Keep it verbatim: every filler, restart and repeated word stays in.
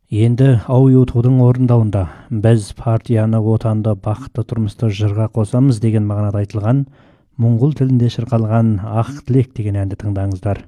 Енді ау-ютудың орындауында біз партияны отанды бақытты тұрмысты жырға қосамыз деген мағынада айтылған моңғол тілінде шырқалған ақ тілек деген әнді тыңдаңыздар.